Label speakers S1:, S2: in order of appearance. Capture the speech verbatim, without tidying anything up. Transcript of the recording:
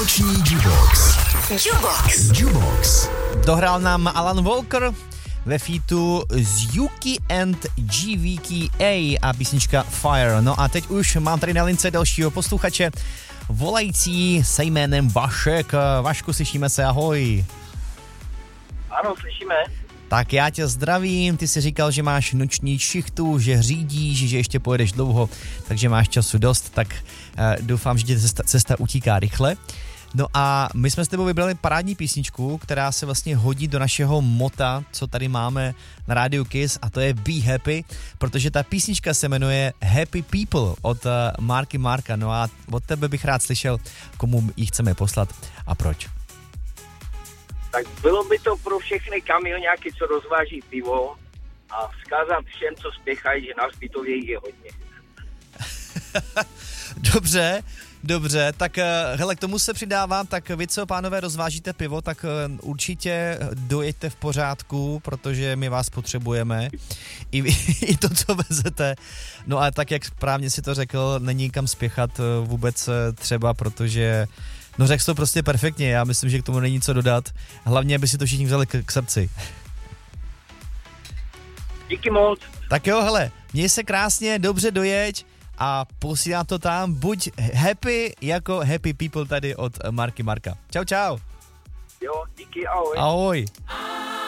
S1: Noční Jukebox. Jukebox. Jukebox.
S2: Dohrál nám Alan Walker ve featu z Yuki and G V K A a písnička Fire. No a teď už mám tady na lince dalšího posluchače, volající se jménem Vašek. Vašku, slyšíme se, ahoj.
S3: Ano, slyšíme.
S2: Tak já tě zdravím, ty jsi říkal, že máš noční šichtu, že řídíš, že ještě pojedeš dlouho, takže máš času dost, tak uh, doufám, že tě cesta, cesta utíká rychle. No a my jsme s tebou vybrali parádní písničku, která se vlastně hodí do našeho mota, co tady máme na rádiu Kiss, a to je Be Happy, protože ta písnička se jmenuje Happy People od uh, Marky Marka. No a od tebe bych rád slyšel, komu ji chceme poslat a proč.
S3: Tak bylo by to pro všechny kamilňáky, co rozváží pivo, a vzkázat všem, co spěchají, že na Zbytově je hodně.
S2: Dobře, dobře, tak hele, k tomu se přidávám, tak vy, co pánové rozvážíte pivo, tak určitě dojeďte v pořádku, protože my vás potřebujeme, i, i to, co vezete. No a tak, jak správně si to řekl, není kam spěchat vůbec třeba, protože no řekl jsi to prostě perfektně, já myslím, že k tomu není co dodat, hlavně, aby si to všichni vzali k, k srdci.
S3: Díky moc.
S2: Tak jo, hele, měj se krásně, dobře dojeď a posílám to tam, buď happy jako Happy People tady od Marky Marka. Čau, čau.
S3: Jo, díky, ahoj.
S2: Ahoj.